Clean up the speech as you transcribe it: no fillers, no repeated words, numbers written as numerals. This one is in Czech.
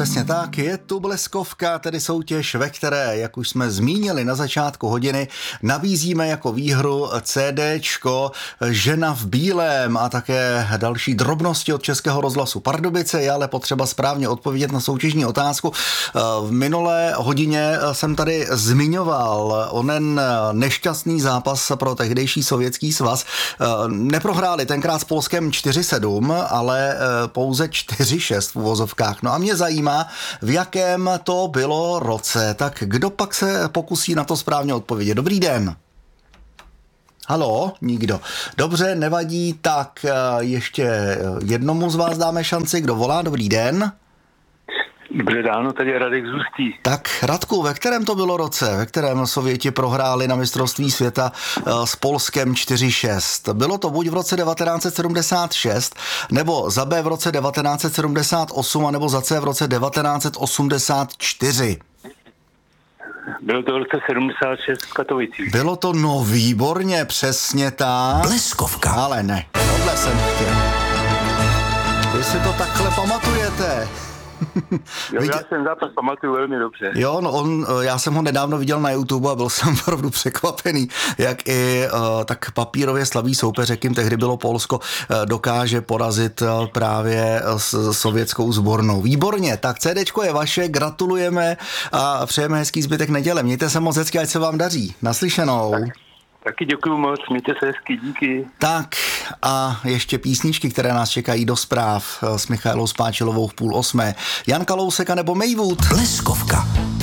Přesně tak, je tu Bleskovka, tedy soutěž, ve které, jak už jsme zmínili na začátku hodiny, nabízíme jako výhru CDčko Žena v bílém a také další drobnosti od Českého rozhlasu Pardubice. Je ale potřeba správně odpovědět na soutěžní otázku. V minulé hodině jsem tady zmiňoval onen nešťastný zápas pro tehdejší Sovětský svaz. Neprohráli tenkrát s Polskem 4-7, ale pouze 4-6 v uvozovkách. No a mě zajímá, v jakém to bylo roce. Tak kdo pak se pokusí na to správně odpovědět? Dobrý den. Haló? Nikdo. Dobře, nevadí, tak ještě jednomu z vás dáme šanci. Kdo volá? Dobrý den. Dobré ráno, tady je Radek z Ústí. Tak Radku, ve kterém to bylo roce, ve kterém Sověti prohráli na mistrovství světa s Polskem 4-6? Bylo to buď v roce 1976, nebo za B v roce 1978, a nebo za C v roce 1984? Bylo to v roce 76 v Katovicích. Bylo to, no výborně, přesně tak. Bleskovka. Ale ne, tohle jsem chtěl. Vy si to takhle pamatujete. Jo, já jsem zápas pamatuju velmi dobře. Jo, no já jsem ho nedávno viděl na YouTube a byl jsem opravdu překvapený, jak i tak papírově slabý soupeř, jakým tehdy bylo Polsko, dokáže porazit právě sovětskou sbornou. Výborně, tak CDčko je vaše, gratulujeme a přejeme hezký zbytek neděle. Mějte se moc hezky, ať se vám daří. Naslyšenou. Taky děkuju moc, mějte se hezky, díky. Tak a ještě písničky, které nás čekají do zpráv s Michailou Spáčilovou v 7:30. Jan Kalousek a nebo Maywood. Bleskovka.